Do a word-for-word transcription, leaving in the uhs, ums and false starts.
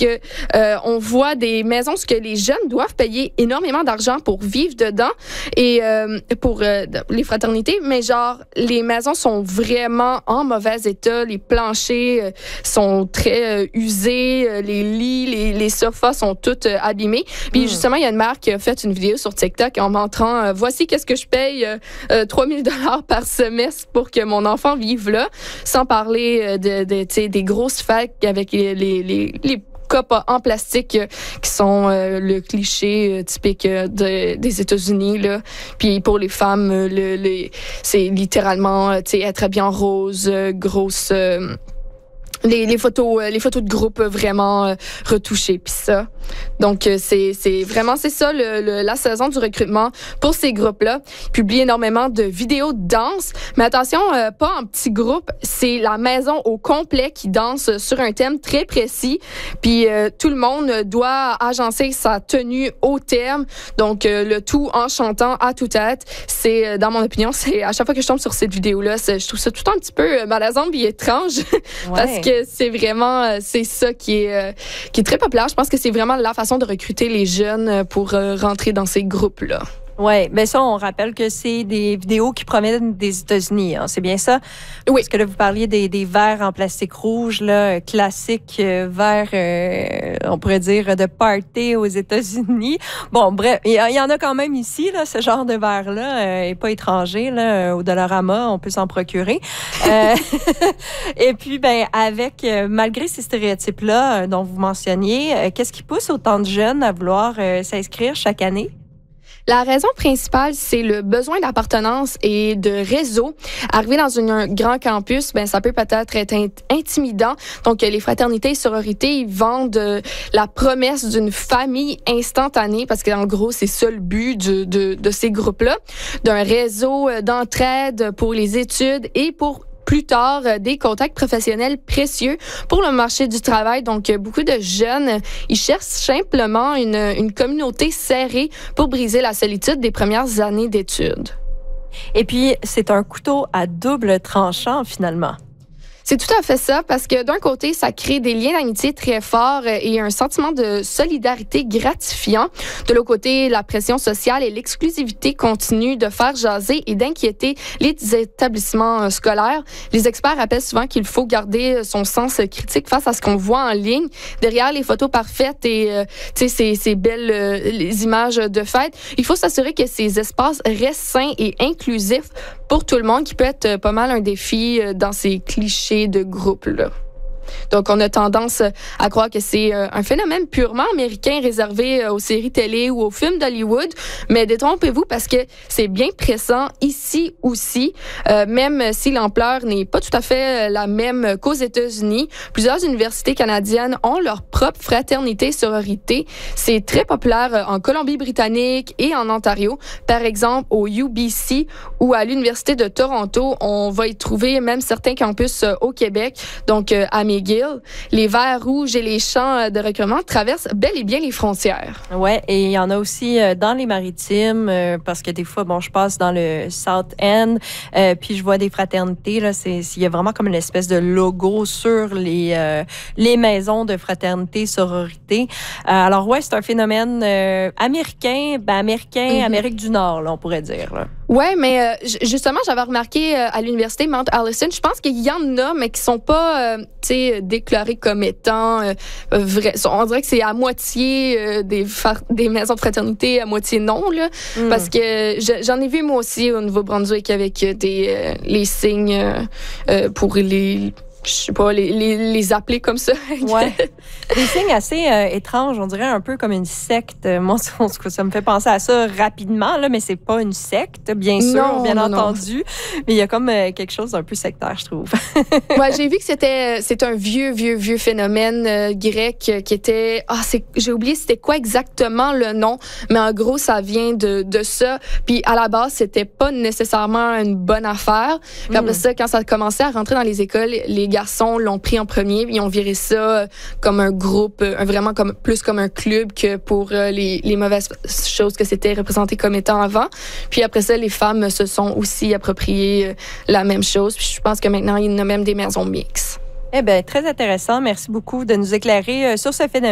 que euh, on voit des maisons où que les jeunes doivent payer énormément d'argent pour vivre dedans et euh, pour euh, les fraternités, mais genre les maisons sont vraiment en mauvais état, les planchers euh, sont très euh, usés, euh, les lits, les, les sofas sont tous euh, abîmés. Puis mmh. justement, il y a une mère qui a fait une vidéo sur TikTok en montrant euh, voici qu'est-ce que je paye euh, euh, trois mille dollars par semestre pour que mon enfant vive là, sans parler euh, de, de tu sais, des grosses facs avec les les, les, les copes en plastique euh, qui sont euh, le cliché euh, typique euh, de, des États-Unis là. Puis pour les femmes, euh, le, le, c'est littéralement euh, tu sais être habillée en rose, euh, grosse euh, Les, les photos euh, les photos de groupe euh, vraiment euh, retouchées puis ça donc euh, c'est c'est vraiment c'est ça le, le la saison du recrutement pour ces groupes là. Ils publient énormément de vidéos de danse, mais attention, euh, pas en petits groupes, c'est la maison au complet qui danse sur un thème très précis, puis euh, tout le monde doit agencer sa tenue au thème, donc euh, le tout en chantant à toute-tête. C'est euh, dans mon opinion, c'est à chaque fois que je tombe sur cette vidéo là, je trouve ça tout le temps un petit peu malaisant et étrange. Ouais. Parce que c'est vraiment c'est ça qui est euh, qui est très populaire. Je pense que c'est vraiment la façon de recruter les jeunes pour euh, rentrer dans ces groupes-là. Oui, bien ça, on rappelle que c'est des vidéos qui proviennent des États-Unis, hein, c'est bien ça? Oui. Parce que là, vous parliez des, des verres en plastique rouge, là, classiques euh, verres, euh, on pourrait dire, de party aux États-Unis. Bon, bref, il y, y en a quand même ici, là, ce genre de verre-là, euh, et pas étranger, là, au Dollarama, on peut s'en procurer. euh, et puis, ben avec, euh, malgré ces stéréotypes-là euh, dont vous mentionniez, euh, qu'est-ce qui pousse autant de jeunes à vouloir euh, s'inscrire chaque année? La raison principale, c'est le besoin d'appartenance et de réseau. Arriver dans une, un grand campus, ben ça peut peut-être être intimidant. Donc, les fraternités et sororités, ils vendent euh, la promesse d'une famille instantanée, parce qu'en gros, c'est ça le but de, de, de ces groupes-là, d'un réseau d'entraide pour les études et pour plus tard, des contacts professionnels précieux pour le marché du travail. Donc, beaucoup de jeunes, ils cherchent simplement une, une communauté serrée pour briser la solitude des premières années d'études. Et puis, c'est un couteau à double tranchant, finalement. C'est tout à fait ça, parce que d'un côté, ça crée des liens d'amitié très forts et un sentiment de solidarité gratifiant. De l'autre côté, la pression sociale et l'exclusivité continuent de faire jaser et d'inquiéter les établissements scolaires. Les experts rappellent souvent qu'il faut garder son sens critique face à ce qu'on voit en ligne. Derrière les photos parfaites et euh, tu sais ces, ces belles euh, les images de fête, il faut s'assurer que ces espaces restent sains et inclusifs pour tout le monde, qui peut être pas mal un défi dans ces clichés de groupe là. Donc, on a tendance à croire que c'est un phénomène purement américain réservé aux séries télé ou aux films d'Hollywood, mais détrompez-vous parce que c'est bien présent ici aussi, euh, même si l'ampleur n'est pas tout à fait la même qu'aux États-Unis. Plusieurs universités canadiennes ont leur propre fraternité sororité. C'est très populaire en Colombie-Britannique et en Ontario. Par exemple, au U B C ou à l'Université de Toronto, on va y trouver même certains campus au Québec, donc à McGill. Les verts rouges et les champs de recrutement traversent bel et bien les frontières. Oui, et il y en a aussi dans les maritimes, euh, parce que des fois, bon, je passe dans le South End, euh, puis je vois des fraternités, là, c'est, il y a vraiment comme une espèce de logo sur les, euh, les maisons de fraternité, sororité. Euh, alors, ouais, c'est un phénomène euh, américain, ben, américain, mm-hmm. Amérique du Nord, là, on pourrait dire, là. Oui, mais euh, justement, j'avais remarqué euh, à l'université Mount Allison, je pense qu'il y en a, mais qui sont pas, euh, tu sais, déclarés comme étant euh, vrais. On dirait que c'est à moitié euh, des, fa- des maisons de fraternité, à moitié non, là. Mm. Parce que je, j'en ai vu moi aussi au Nouveau-Brunswick avec des euh, les signes euh, euh, pour les... je sais pas, les, les, les appeler comme ça. Ouais. Des signes assez euh, étranges, on dirait un peu comme une secte. Moi, ça me fait penser à ça rapidement, là, mais c'est pas une secte, bien sûr, non, bien non, entendu. Non. Mais il y a comme euh, quelque chose d'un peu sectaire, je trouve. Ouais, j'ai vu que c'était c'est un vieux, vieux, vieux phénomène euh, grec euh, qui était... Ah, c'est, j'ai oublié c'était quoi exactement le nom, mais en gros, ça vient de, de ça. Puis à la base, c'était pas nécessairement une bonne affaire. Puis après mm. ça, quand ça a commencé à rentrer dans les écoles, les garçons l'ont pris en premier, ils ont viré ça comme un groupe, vraiment comme plus comme un club que pour les, les mauvaises choses que c'était représenté comme étant avant. Puis après ça, les femmes se sont aussi appropriées la même chose. Puis je pense que maintenant, il y en a même des maisons mixtes. Eh bien, très intéressant. Merci beaucoup de nous éclairer sur ce phénomène.